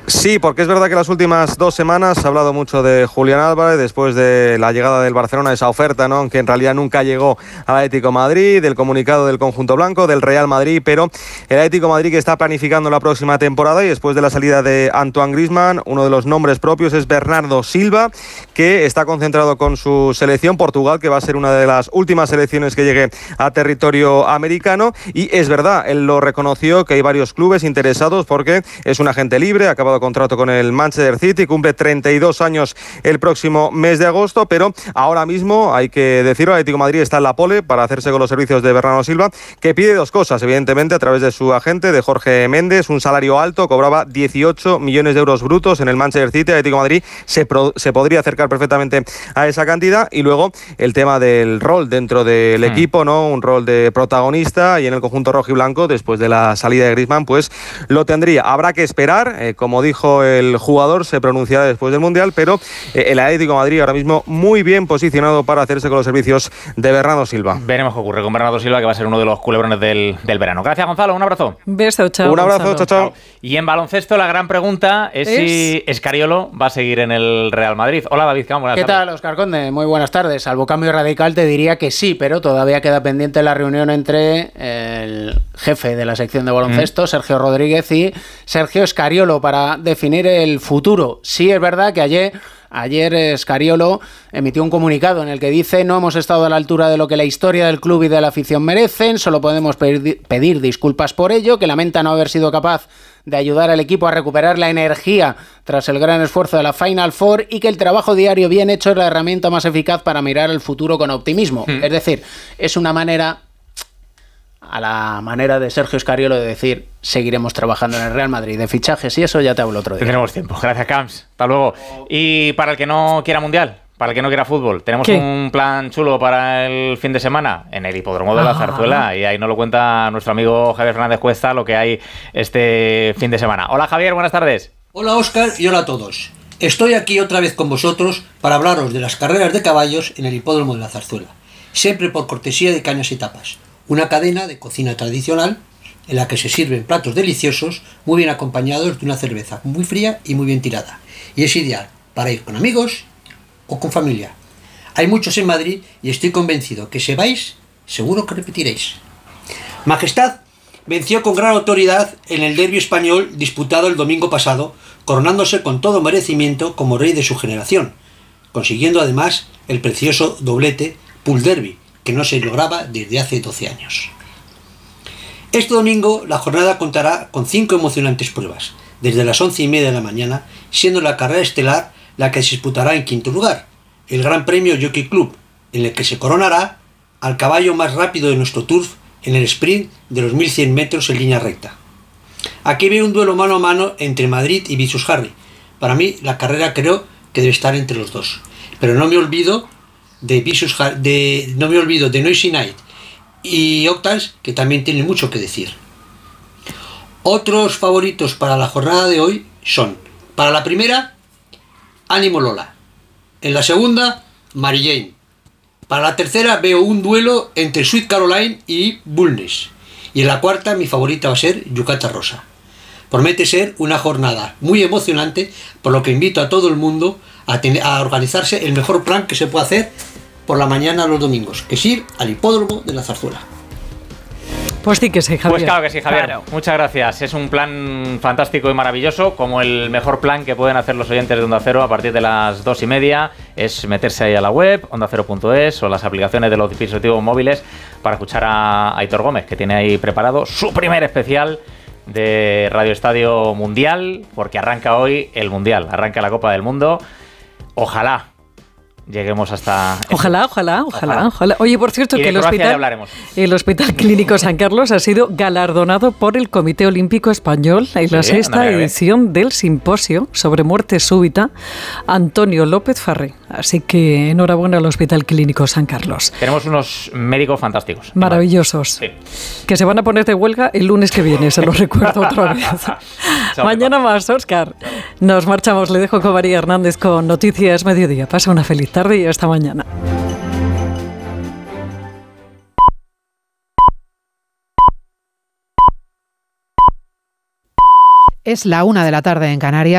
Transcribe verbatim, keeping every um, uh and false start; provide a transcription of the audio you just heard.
Sí, porque es verdad que las últimas dos semanas se ha hablado mucho de Julián Álvarez después de la llegada del Barcelona, esa oferta, ¿no?, aunque en realidad nunca llegó al Atlético de Madrid, del comunicado del conjunto blanco, del Real Madrid, pero el Atlético de Madrid que está planificando la próxima temporada, y después de la salida de Antoine Griezmann, uno de los nombres propios es Bernardo Silva, que está concentrado con su selección Portugal, que va a ser una de las últimas selecciones que llegue a territorio americano, y es verdad, él lo reconoció que hay varios clubes interesados porque es un agente libre, ha acabado contrato con el Manchester City, cumple treinta y dos años el próximo mes de agosto, pero ahora mismo, hay que decirlo, el Atlético de Madrid está en la pole para hacerse con los servicios de Bernardo Silva, que pide dos cosas, evidentemente, a través de su agente, de Jorge Méndez, un salario alto, cobraba dieciocho millones de euros brutos en el Manchester City, el Atlético de Madrid se, pro, se podría acercar perfectamente a esa cantidad, y luego el tema del rol dentro del hmm. equipo, ¿no?, un rol de protagonista, y en el conjunto rojiblanco, después de la salida de Griezmann, pues lo tendría. Habrá que esperar, eh, como dijo el jugador, se pronunciará después del Mundial, pero eh, el Atlético de Madrid ahora mismo muy bien posicionado para hacerse con los servicios de Bernardo Silva. Veremos qué ocurre con Bernardo Silva, que va a ser uno de los culebrones del, del verano. Gracias, Gonzalo, un abrazo. Beso, chao. Un abrazo, chao, chao. Y en baloncesto la gran pregunta es, es... si Escariolo va a seguir en el Real Madrid. Hola, David Campo, buenas ¿Qué tardes. tal, Óscar Conde? Muy buenas tardes. Salvo cambio radical te diría que sí, pero todavía queda pendiente la reunión entre el jefe de la sección de baloncesto, mm. Sergio Rodríguez, y Sergio Escariolo para definir el futuro. Sí es verdad que ayer, ayer Escariolo emitió un comunicado en el que dice: no hemos estado a la altura de lo que la historia del club y de la afición merecen, solo podemos pedir, pedir disculpas por ello, que lamenta no haber sido capaz de ayudar al equipo a recuperar la energía tras el gran esfuerzo de la Final Four, y que el trabajo diario bien hecho es la herramienta más eficaz para mirar el futuro con optimismo. Mm. Es decir, es una manera... a la manera de Sergio Escariolo de decir: seguiremos trabajando en el Real Madrid de fichajes, y eso ya te hablo otro día. Tenemos tiempo. Gracias, Camps. Hasta luego. Y para el que no quiera Mundial, para el que no quiera fútbol, tenemos ¿Qué? un plan chulo para el fin de semana en el Hipódromo de la Zarzuela, y ahí nos lo cuenta nuestro amigo Javier Fernández Cuesta, lo que hay este fin de semana. Hola, Javier, buenas tardes. Hola, Óscar, y hola a todos. Estoy aquí otra vez con vosotros para hablaros de las carreras de caballos en el Hipódromo de la Zarzuela, siempre por cortesía de Cañas y Tapas, una cadena de cocina tradicional en la que se sirven platos deliciosos muy bien acompañados de una cerveza muy fría y muy bien tirada, y es ideal para ir con amigos o con familia. Hay muchos en Madrid y estoy convencido que si vais, seguro que repetiréis. Majestad venció con gran autoridad en el derbi español disputado el domingo pasado, coronándose con todo merecimiento como rey de su generación, consiguiendo además el precioso doblete Pool Derby, que no se lograba desde hace doce años. Este domingo la jornada contará con cinco emocionantes pruebas, desde las once y media de la mañana, siendo la carrera estelar la que se disputará en quinto lugar, el Gran Premio Jockey Club, en el que se coronará al caballo más rápido de nuestro turf en el sprint de los mil cien metros en línea recta. Aquí veo un duelo mano a mano entre Madrid y Visus Harry. Para mí la carrera creo que debe estar entre los dos, pero no me olvido de Visus de no me olvido de Noisy Night y Octans, que también tienen mucho que decir. Otros favoritos para la jornada de hoy son: para la primera, Ánimo Lola; en la segunda, Mary Jane; para la tercera veo un duelo entre Sweet Caroline y Bulnes; y en la cuarta mi favorita va a ser Yucata Rosa. Promete ser una jornada muy emocionante, por lo que invito a todo el mundo a, tener, a organizarse el mejor plan que se puede hacer por la mañana los domingos, que es ir al Hipódromo de la Zarzuela. Pues sí que sí, Javier. Pues claro que sí, Javier. Claro. Muchas gracias. Es un plan fantástico y maravilloso, como el mejor plan que pueden hacer los oyentes de Onda Cero a partir de las dos y media. Es meterse ahí a la web, onda cero punto es, o las aplicaciones de los dispositivos móviles, para escuchar a Aitor Gómez, que tiene ahí preparado su primer especial de Radio Estadio Mundial, porque arranca hoy el Mundial, arranca la Copa del Mundo. Ojalá lleguemos hasta... Ojalá, ojalá, ojalá, ojalá, ojalá. Oye, por cierto, y que el hospital, el Hospital Clínico San Carlos ha sido galardonado por el Comité Olímpico Español en la sí, sexta edición del simposio sobre muerte súbita Antonio López Farré. Así que enhorabuena al Hospital Clínico San Carlos. Tenemos unos médicos fantásticos. Maravillosos. Sí. Que se van a poner de huelga el lunes que viene, se lo recuerdo otra vez. Mañana más, Óscar. Nos marchamos. Le dejo con María Hernández con Noticias Mediodía. Pasa una feliz tarde y hasta mañana. Es la una de la tarde en Canarias.